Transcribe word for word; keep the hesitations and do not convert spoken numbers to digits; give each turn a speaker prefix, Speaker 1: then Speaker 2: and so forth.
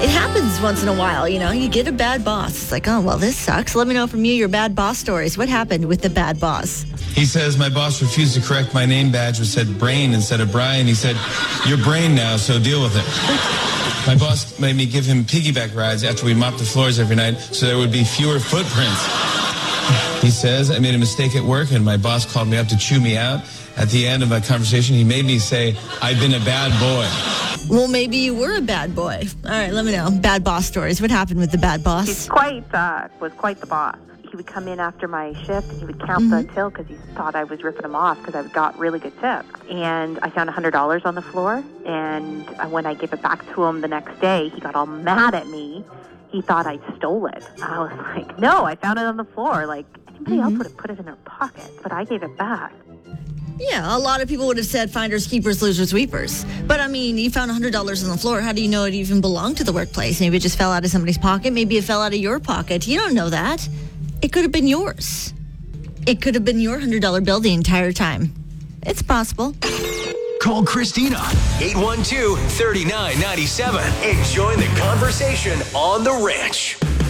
Speaker 1: It happens once in a while, you know. You get a bad boss. It's like, oh, well, this sucks. Let me know from you your bad boss stories. What happened with the bad boss?
Speaker 2: He says, my boss refused to correct my name badge, which said Brain instead of Brian. He said, you're Brain now, so deal with it. My boss made me give him piggyback rides after we mopped the floors every night so there would be fewer footprints. He says, I made a mistake at work and my boss called me up to chew me out. At the end of my conversation, he made me say, I've been a bad boy.
Speaker 1: Well, maybe you were a bad boy. All right, let me know. Bad boss stories. What happened with the bad boss?
Speaker 3: He's quite, uh, was quite the boss. He would come in after my shift and he would count
Speaker 1: Mm-hmm.
Speaker 3: the till because he thought I was ripping him off because I got really good tips. And I found one hundred dollars on the floor. And when I gave it back to him the next day, he got all mad at me. He thought I'd stole it. I was like, no, I found it on the floor. Like, anybody
Speaker 1: Mm-hmm.
Speaker 3: else would have put it in their pocket, but I gave it back.
Speaker 1: Yeah, a lot of people would have said finders, keepers, losers, sweepers. But, I mean, you found one hundred dollars on the floor. How do you know it even belonged to the workplace? Maybe it just fell out of somebody's pocket. Maybe it fell out of your pocket. You don't know that. It could have been yours. It could have been your one hundred dollar bill the entire time. It's possible.
Speaker 4: Call Christina, eight one two, three nine nine seven, and join the conversation on The Ranch.